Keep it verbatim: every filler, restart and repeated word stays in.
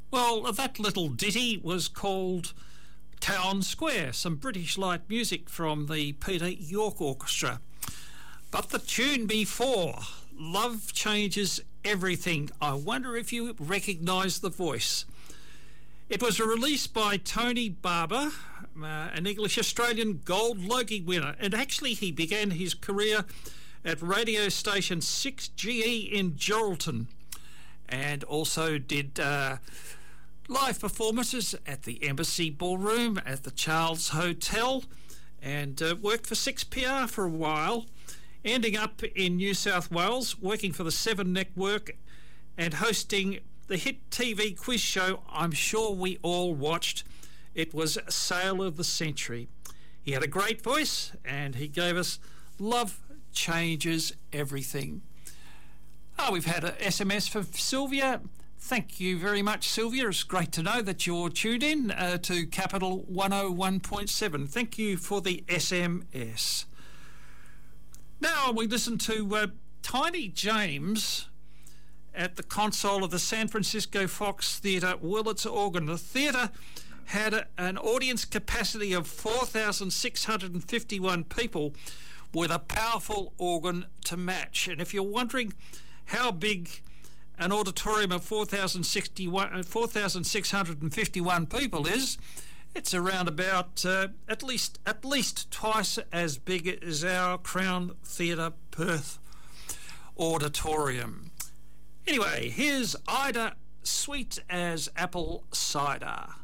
Well, that little ditty was called Town Square, some British light music from the Peter York Orchestra. But the tune before, Love Changes Everything. I wonder if you recognise the voice. It was released by Tony Barber, uh, an English-Australian Gold Logie winner, and actually he began his career at radio station six G E in Geraldton, and also did uh, live performances at the Embassy Ballroom, at the Charles Hotel, and uh, worked for six P R for a while, ending up in New South Wales, working for the Seven Network and hosting the hit T V quiz show I'm sure we all watched. It was Sale of the Century. He had a great voice and he gave us Love Changes Everything. Oh, we've had an S M S from Sylvia. Thank you very much, Sylvia. It's great to know that you're tuned in uh, to Capital one oh one point seven. Thank you for the S M S. Now we listen to uh, Tiny James at the console of the San Francisco Fox Theatre Willits organ. The theatre had a, an audience capacity of four thousand six hundred fifty-one people with a powerful organ to match. And if you're wondering how big an auditorium of four thousand six hundred fifty-one people is, it's around about uh, at least at least twice as big as our Crown Theatre Perth auditorium. Anyway, here's Ida, Sweet as Apple Cider.